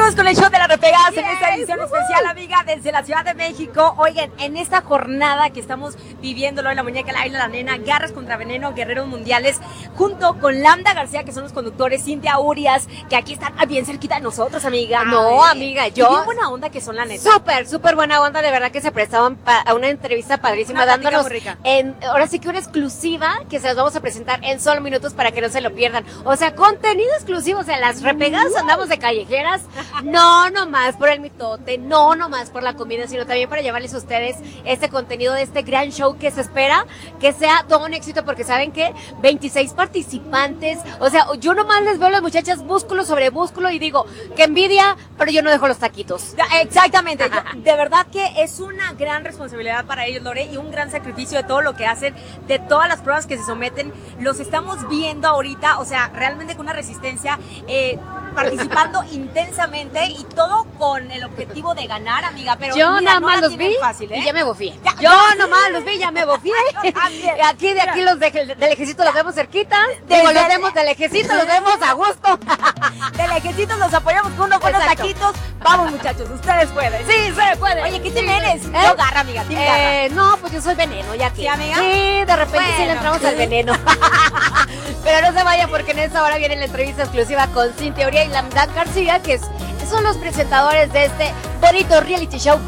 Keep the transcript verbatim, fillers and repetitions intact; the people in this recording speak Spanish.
Seguimos con el show de las repegadas yes, en esta edición uh-huh. especial, amiga, desde la Ciudad de México. Oigan, en esta jornada que estamos viviéndolo en La Muñeca, la Isla, la Nena, Garras contra Veneno, Guerreros Mundiales, junto con Lambda García, que son los conductores, Cintia Urias, que aquí están bien cerquita de nosotros, amiga. No, Ay, amiga, yo... Y bien buena onda que son, la neta. Súper, súper buena onda, de verdad que se prestaban pa- a una entrevista padrísima, una dándonos rica. En, ahora sí que una exclusiva que se las vamos a presentar en solo minutos para que no se lo pierdan. O sea, contenido exclusivo, o sea, las repegadas uh. andamos de callejeras, no nomás por el mitote, no nomás por la comida, sino también para llevarles a ustedes este contenido de este gran show que se espera que sea todo un éxito, porque saben que veintiséis participantes, o sea, yo nomás les veo a las muchachas músculo sobre músculo y digo, qué envidia, pero yo no dejo los taquitos. Exactamente, yo, de verdad que es una gran responsabilidad para ellos, Lore, y un gran sacrificio de todo lo que hacen, de todas las pruebas que se someten. Los estamos viendo ahorita, o sea, realmente con una resistencia, eh, participando intensamente y todo con el objetivo de ganar, amiga, pero yo mira, nada no más los vi fácil, ¿eh? y ya me bofié. Ya, yo ya, nomás los vi y ya me bofié. Aquí de aquí los de, del ejército los vemos cerquita, de, digo, los vemos del ejército, los vemos a gusto. Del ejército los apoyamos con unos buenos taquitos. Vamos, muchachos, ustedes pueden. Sí, se puede. Oye, ¿qué te eres? ¿Eh? Yo garra, amiga, ¿tú eh, no, pues yo soy veneno, ya que. ¿Sí, amiga? Sí, de repente bueno, sí le entramos al veneno. Pero no se vaya, porque en esta hora viene la entrevista exclusiva con Cintia Urias y Lambda García, que es, son los presentadores de este bonito reality show